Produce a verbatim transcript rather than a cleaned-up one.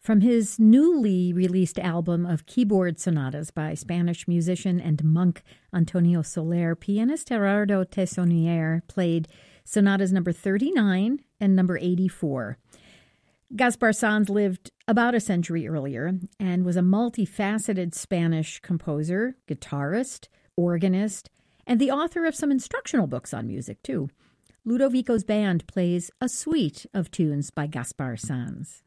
From his newly released album of keyboard sonatas by Spanish musician and monk Antonio Soler, pianist Gerardo Tessonier played sonatas number thirty-nine and number eighty-four. Gaspar Sanz lived about a century earlier and was a multifaceted Spanish composer, guitarist, organist, and the author of some instructional books on music, too. Ludovico's band plays a suite of tunes by Gaspar Sanz.